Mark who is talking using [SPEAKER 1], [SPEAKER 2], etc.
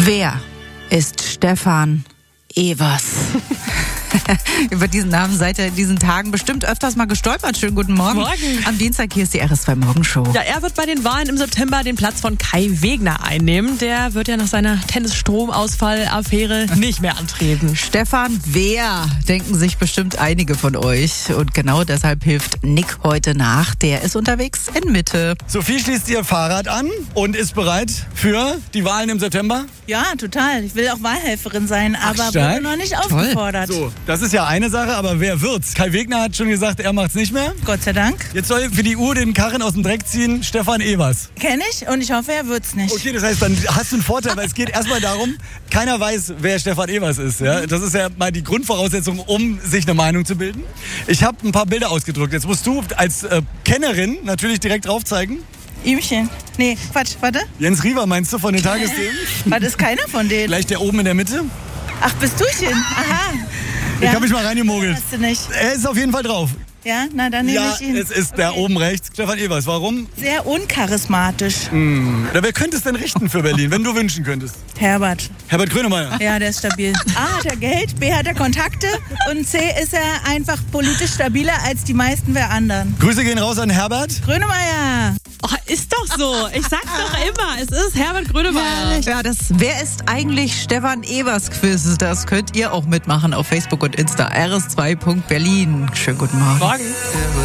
[SPEAKER 1] Wer ist Stefan Evers? Über diesen Namen seid ihr in diesen Tagen bestimmt öfters mal gestolpert. Schönen guten Morgen.
[SPEAKER 2] Morgen.
[SPEAKER 1] Am Dienstag hier ist die RS2 Morgenshow.
[SPEAKER 2] Ja, er wird bei den Wahlen im September den Platz von Kai Wegner einnehmen. Der wird ja nach seiner Tennisstromausfall-Affäre nicht mehr antreten.
[SPEAKER 1] Stefan Wer, denken sich bestimmt einige von euch. Und genau deshalb hilft Nick heute nach. Der ist unterwegs in Mitte.
[SPEAKER 3] Sophie schließt ihr Fahrrad an und ist bereit für die Wahlen im September?
[SPEAKER 4] Ja, total. Ich will auch Wahlhelferin sein, aber
[SPEAKER 3] stark.
[SPEAKER 4] wurde noch nicht aufgefordert.
[SPEAKER 3] So, das ist ja eine Sache, aber wer wird's? Kai Wegner hat schon gesagt, er macht's nicht mehr.
[SPEAKER 4] Gott sei Dank.
[SPEAKER 3] Jetzt soll für die U den Karren aus dem Dreck ziehen Stefan Evers.
[SPEAKER 4] Kenne ich und ich hoffe, er wird's nicht.
[SPEAKER 3] Okay, das heißt, dann hast du einen Vorteil, weil es geht erstmal darum, keiner weiß, wer Stefan Evers ist. Ja? Das ist ja mal die Grundvoraussetzung, um sich eine Meinung zu bilden. Ich habe ein paar Bilder ausgedruckt. Jetzt musst du als Kennerin natürlich direkt drauf zeigen.
[SPEAKER 4] Ihmchen. Nee, Quatsch, warte.
[SPEAKER 3] Jens Riewer meinst du von den Tagesthemen?
[SPEAKER 4] Was ist keiner von denen?
[SPEAKER 3] Gleich der oben in der Mitte.
[SPEAKER 4] Ach, bist duchen? Aha.
[SPEAKER 3] Ich habe mich mal reingemogelt.
[SPEAKER 4] Hast du nicht.
[SPEAKER 3] Er ist auf jeden Fall drauf.
[SPEAKER 4] Ja, na dann nehme
[SPEAKER 3] Ja,
[SPEAKER 4] ich ihn.
[SPEAKER 3] es ist der oben rechts, Stefan Evers. Warum?
[SPEAKER 4] Sehr uncharismatisch.
[SPEAKER 3] Oder wer könnte es denn richten für Berlin, wenn du wünschen könntest?
[SPEAKER 4] Herbert.
[SPEAKER 3] Herbert Grönemeyer.
[SPEAKER 4] Ja, der ist stabil. A hat er Geld, B hat er Kontakte und C ist er einfach politisch stabiler als die meisten der anderen.
[SPEAKER 3] Grüße gehen raus an Herbert.
[SPEAKER 4] Grönemeyer.
[SPEAKER 2] Oh, ist doch so. Ich sag's doch immer. Es ist Herbert Grönemeyer.
[SPEAKER 1] Ja, das Wer ist eigentlich Stefan Evers Quiz? Das könnt ihr auch mitmachen auf Facebook und Insta. rs2.berlin. Schönen guten Morgen.
[SPEAKER 2] Morgen.